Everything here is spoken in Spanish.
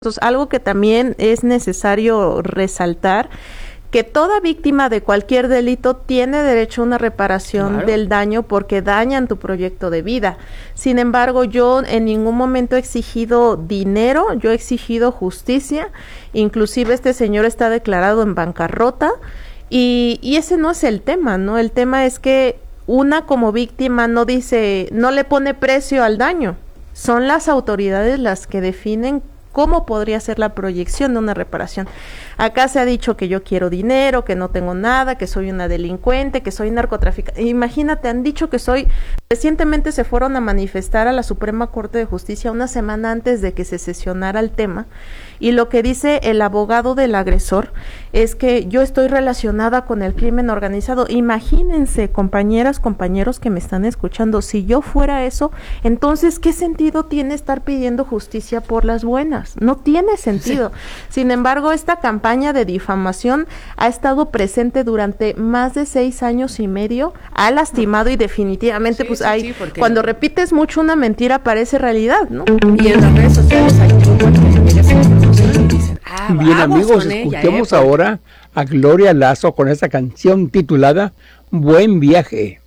Entonces, algo que también es necesario resaltar, que toda víctima de cualquier delito tiene derecho a una reparación del daño porque dañan tu proyecto de vida. Sin embargo, yo en ningún momento he exigido dinero, yo he exigido justicia. Inclusive este señor está declarado en bancarrota y ese no es el tema, ¿no? El tema es que una como víctima no le pone precio al daño. Son las autoridades las que definen cómo podría ser la proyección de una reparación. Acá se ha dicho que yo quiero dinero, que no tengo nada, que soy una delincuente, que soy narcotraficante. Imagínate, han dicho que recientemente se fueron a manifestar a la Suprema Corte de Justicia una semana antes de que se sesionara el tema, y lo que dice el abogado del agresor es que yo estoy relacionada con el crimen organizado. Imagínense, compañeras, compañeros que me están escuchando, si yo fuera eso, entonces, ¿qué sentido tiene estar pidiendo justicia por las buenas? No tiene sentido. Sí. Sin embargo, esta campaña de difamación ha estado presente durante más de 6 años y medio, ha lastimado y definitivamente, cuando repites mucho una mentira parece realidad, ¿no? Y en las redes sociales hay trucos que llegas a información y dicen, bien amigos, escuchemos ahora a Gloria Lazo con esta canción titulada Buen Viaje.